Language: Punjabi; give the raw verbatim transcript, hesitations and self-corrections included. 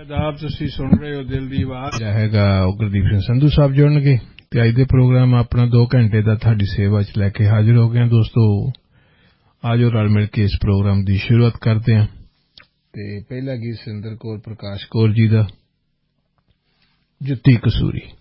ਆਦਾਬ ਤੁਸੀਂ ਸੁਣ ਰਹੇ ਹੋ ਦਿਲ ਦੀ ਆਵਾਜ਼ ਹੈਗਾ ਉਹ ਗੁਰਦੀਪ ਸਿੰਘ ਸੰਧੂ ਸਾਹਿਬ ਜੁੜਨਗੇ ਤੇ ਅੱਜ ਦੇ ਪ੍ਰੋਗਰਾਮ ਆਪਣਾ ਦੋ ਘੰਟੇ ਦਾ ਤੁਹਾਡੀ ਸੇਵਾ ਚ ਲੈ ਕੇ ਹਾਜ਼ਰ ਹੋ ਗਏ ਦੋਸਤੋ ਆਜੋ ਰਲ ਮਿਲ ਕੇ ਇਸ ਪ੍ਰੋਗਰਾਮ ਦੀ ਸ਼ੁਰੂਆਤ ਕਰਦੇ ਹਾਂ ਤੇ ਪਹਿਲਾ ਗੀਤ ਸਿੰਦਰ ਕੌਰ ਪ੍ਰਕਾਸ਼ ਕੌਰ ਜੀ ਦਾ ਜੁੱਤੀ ਕਸੂਰੀ